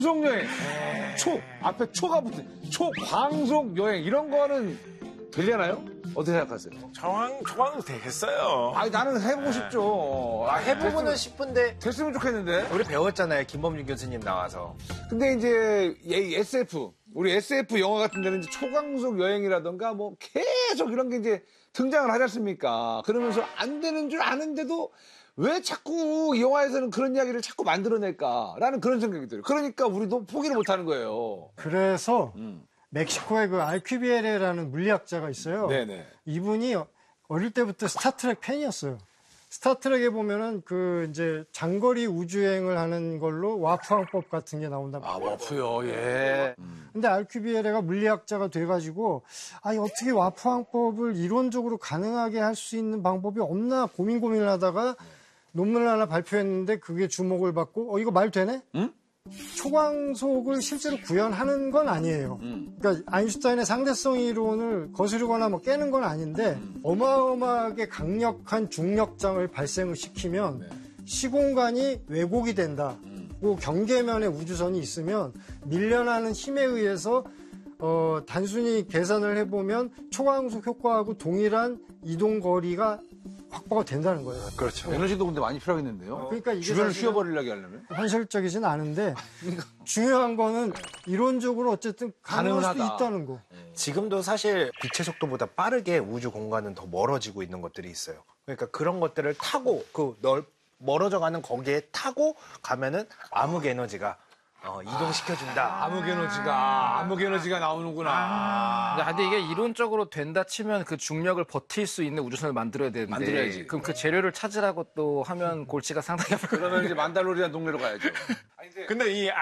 초광속여행, 앞에 초가 붙은 초광속여행 이런 거는 되려나요? 어떻게 생각하세요? 초광속 되겠어요. 아니 나는 해보고 싶죠. 해보고는 싶은데 됐으면 좋겠는데. 우리 배웠잖아요. 김범준 교수님 나와서. 근데 이제 우리 SF 영화 같은 데는 이제 초광속 여행이라던가 뭐 계속 이런 게 이제 등장을 하지 않습니까? 그러면서 안 되는 줄 아는데도 왜 자꾸 이 영화에서는 그런 이야기를 자꾸 만들어낼까라는 그런 생각이 들어요. 그러니까 우리도 포기를 못 하는 거예요. 그래서 멕시코에 그 알퀴비에레라는 물리학자가 있어요. 네네. 이분이 어릴 때부터 스타트랙 팬이었어요. 스타트랙에 보면은 그 이제 장거리 우주여행을 하는 걸로 와프항법 같은 게 나온다. 아, 와프요, 예. 근데 알퀴비에레가 물리학자가 돼가지고, 어떻게 와프항법을 이론적으로 가능하게 할 수 있는 방법이 없나 고민을 하다가 논문을 하나 발표했는데 그게 주목을 받고, 이거 말 되네? 응? 초광속을 실제로 구현하는 건 아니에요. 그러니까 아인슈타인의 상대성 이론을 거스르거나 뭐 깨는 건 아닌데 어마어마하게 강력한 중력장을 발생을 시키면 시공간이 왜곡이 된다. 그 경계면에 우주선이 있으면 밀려나는 힘에 의해서 단순히 계산을 해보면 초광속 효과하고 동일한 이동 거리가 확보가 된다는 거예요. 그렇죠. 에너지도 근데 많이 필요하겠는데요. 그러니까 이게 주변을 휘어버리려고 하려면? 현실적이진 않은데 중요한 거는 이론적으로 어쨌든 가능할 수도 가능하다. 있다는 거. 지금도 사실 빛의 속도보다 빠르게 우주 공간은 더 멀어지고 있는 것들이 있어요. 그러니까 그런 것들을 타고 멀어져가는 거기에 타고 가면은 암흑 에너지가 이동시켜준다. 암흑 에너지가 나오는구나. 근데 이게 이론적으로 된다 치면 그 중력을 버틸 수 있는 우주선을 만들어야 되는데. 만들어야지. 그럼 그 재료를 찾으라고 또 하면 골치가 상당히 아플 거예요. 그러면 이제 만달로리안 동네로 가야죠. 근데 이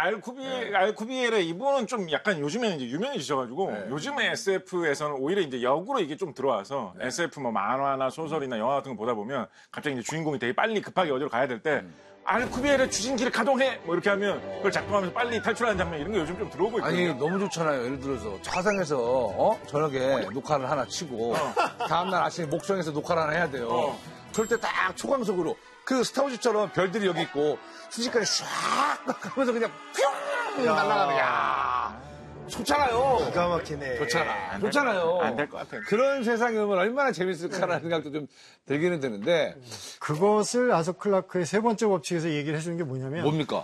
알쿠비에레 이분은 좀 약간 요즘에는 이제 유명해지셔가지고 요즘에 SF에서는 오히려 이제 역으로 이게 좀 들어와서 SF 뭐 만화나 소설이나 영화 같은 거 보다 보면 갑자기 이제 주인공이 되게 빨리 급하게 어디로 가야 될 때 알쿠비에레 추진기를 가동해! 뭐 이렇게 하면 그걸 작동하면서 빨리 탈출하는 장면 이런 거 요즘 좀 들어오고 있거든요. 아니 너무 좋잖아요. 예를 들어서 화성에서 저녁에 녹화를 하나 치고 다음날 아침에 목성에서 녹화를 하나 해야 돼요. 그럴 때 딱 초광속으로 그 스타워즈처럼 별들이 여기 있고 순식간에 샥 하면서 그냥 뿅 날아가는 야 좋잖아요. 기가 막히네. 좋잖아요. 안 될 것 같아요. 그런 세상이 오면 얼마나 재밌을까라는 생각도 좀 들기는 드는데 그것을 아서 클라크의 세 번째 법칙에서 얘기를 해주는 게 뭐냐면 뭡니까?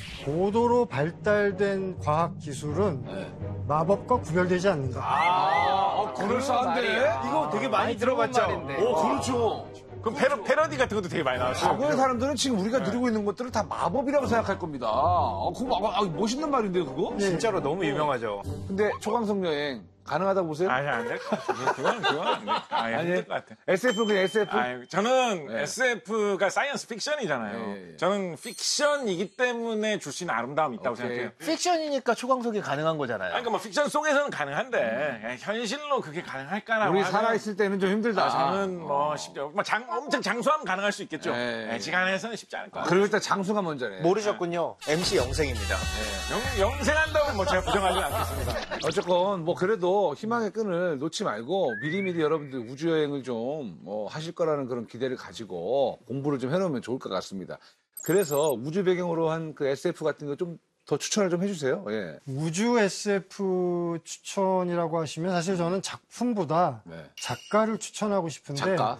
고도로 발달된 과학 기술은 마법과 구별되지 않는다. 그럴싸한데? 이거 되게 많이 들어봤죠? 그렇죠. 그럼 패러디 같은 것도 되게 많이 나왔어요. 과거의 사람들은 지금 우리가 누리고 있는 것들을 다 마법이라고 생각할 겁니다. 그거 멋있는 말인데요, 그거? 진짜로 너무 유명하죠. 근데 초광속 여행 가능하다고 보세요? 아니, 안 될 것 같아요. 그건 안 돼. 힘들 것 같아요. SF는 그냥 SF? 저는 SF가 사이언스 픽션이잖아요. 예. 저는 픽션이기 때문에 줄 수 있는 아름다움이 있다고 생각해요. 픽션이니까 초광속이 가능한 거잖아요. 그러니까 뭐 픽션 속에서는 가능한데 현실로 그게 가능할까라고 우리 하면 살아있을 때는 좀 힘들다. 저는 뭐 쉽죠. 엄청 장수하면 가능할 수 있겠죠. 예. 지간에서는 쉽지 않을 것 같아요. 그리고 일단 장수가 먼저네. 모르셨군요. MC 영생입니다. 영생한다고 뭐 제가 부정하지는 않겠습니다. 어쨌건 뭐 그래도 희망의 끈을 놓지 말고 미리미리 여러분들 우주여행을 좀 하실 거라는 그런 기대를 가지고 공부를 좀 해놓으면 좋을 것 같습니다. 그래서 우주 배경으로 한 그 SF 같은 거 좀 더 추천을 좀 해주세요. 예. 우주 SF 추천이라고 하시면 사실 저는 작품보다 작가를 추천하고 싶은데 작가?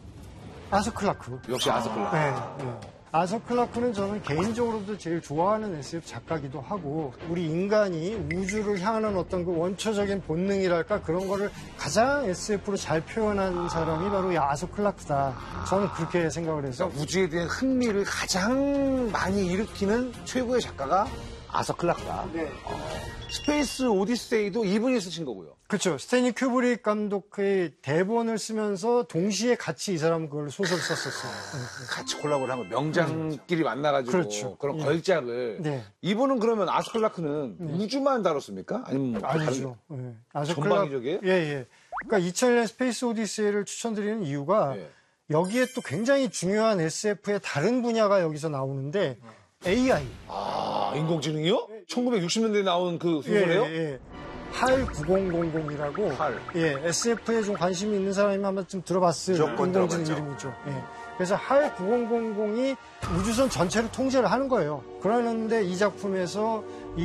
아서 클라크. 역시 아서 클라크. 네. 아서 클라크는 저는 개인적으로도 제일 좋아하는 SF 작가기도 하고 우리 인간이 우주를 향하는 어떤 그 원초적인 본능이랄까 그런 거를 가장 SF로 잘 표현한 사람이 바로 이 아서 클라크다. 저는 그렇게 생각을 해서 그러니까 우주에 대한 흥미를 가장 많이 일으키는 최고의 작가가 아서 클라크다. 네. 스페이스 오디세이도 이분이 쓰신 거고요. 그렇죠. 스탠리 큐브릭 감독의 대본을 쓰면서 동시에 같이 이 사람은 그걸 소설 썼었어요. 같이 콜라보를 한 거. 명장끼리 만나가지고 그렇죠. 그런 걸작을. 네. 이분은 그러면 아서 클라크는 우주만 다뤘습니까? 아니면 뭐 아니죠. 아서 전방위적이에요? 예. 그러니까 2001년 스페이스 오디세이를 추천드리는 이유가 여기에 또 굉장히 중요한 SF의 다른 분야가 여기서 나오는데 AI. 인공지능이요? 1960년대에 나온 그 소설이에요? 예. HAL 9000이라고 HAL. SF에 좀 관심이 있는 사람이 한번 좀 들어봤을 무조건 인공지능 들어봤죠. 이름이죠. 그래서 HAL 9000이 우주선 전체를 통제를 하는 거예요. 그러는데 이 작품에서